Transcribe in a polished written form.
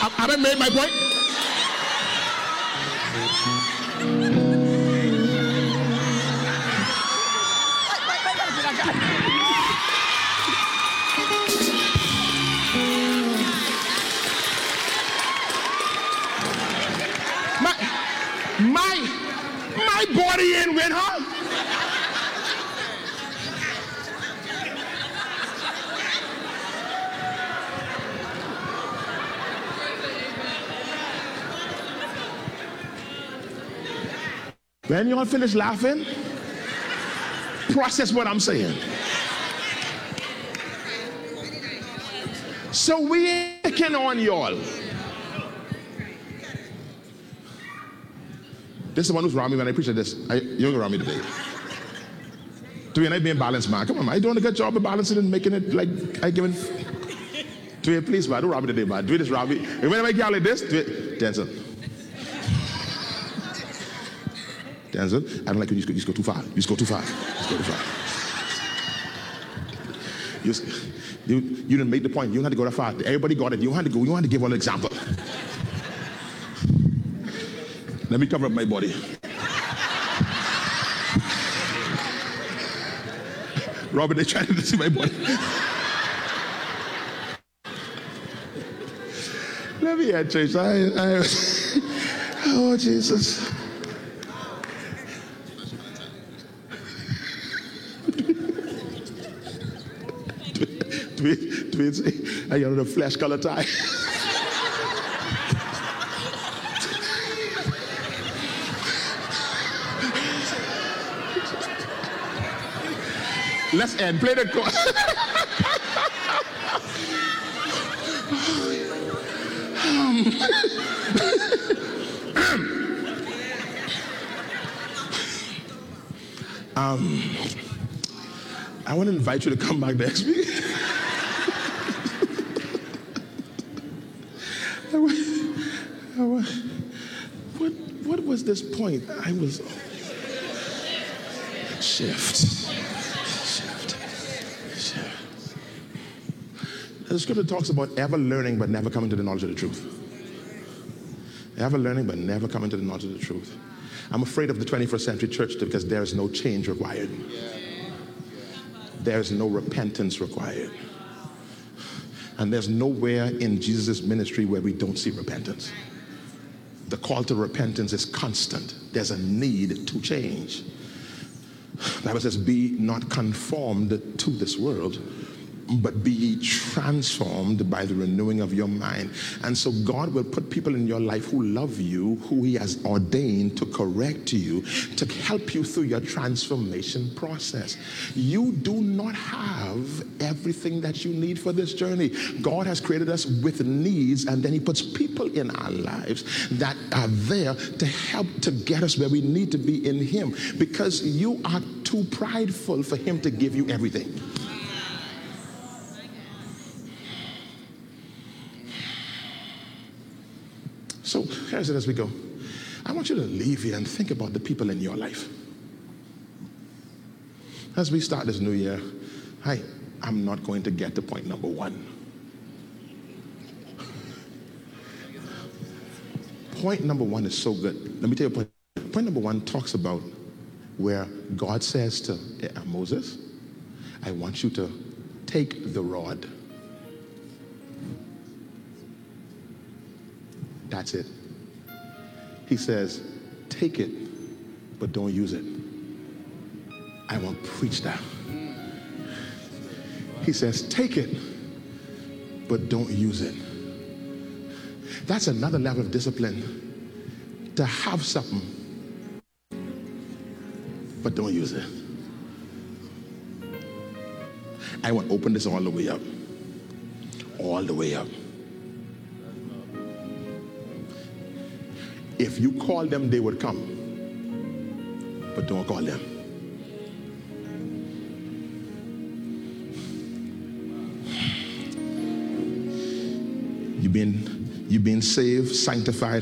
Have I made my point? My body ain't with her. When y'all finish laughing, process what I'm saying. So we can on y'all. This is the one who's around me when I preach like this. You're around me today. You're not being balanced, man. Come on, man. You're doing a good job of balancing and making it like I given. Please, man. Don't rob me today, man. Do this, rob me. And when I make y'all like this, do it. Denzel. Denzel, I don't like when you just go too far. You just go too far. Just go too far. You didn't make the point. You don't have to go that far. Everybody got it. You don't have to go. You don't have to give one example. Let me cover up my body. Robert, they trying to see my body. Let me at church. Oh, Jesus. I got a flesh color tie. Let's end. Play the chord. I want to invite you to come back next week. What was this point? I was shift. The scripture talks about ever learning but never coming to the knowledge of the truth. Ever learning but never coming to the knowledge of the truth. I'm afraid of the 21st century church because there is no change required. There is no repentance required. And there's nowhere in Jesus' ministry where we don't see repentance. The call to repentance is constant. There's a need to change. The Bible says, be not conformed to this world, but be ye transformed by the renewing of your mind. And so God will put people in your life who love you, who he has ordained to correct you, to help you through your transformation process. You do not have everything that you need for this journey. God has created us with needs, and then he puts people in our lives that are there to help to get us where we need to be in him, because you are too prideful for him to give you everything. So here's it as we go. I want you to leave here and think about the people in your life. As we start this new year, I'm not going to get to point number one. Point number one is so good. Let me tell you, point number one talks about where God says to Moses, I want you to take the rod. That's it. He says, take it, but don't use it. I want to preach that. He says, take it, but don't use it. That's another level of discipline, to have something, but don't use it. I want to open this all the way up. All the way up. If you call them, they would come. But don't call them. You've been saved, sanctified,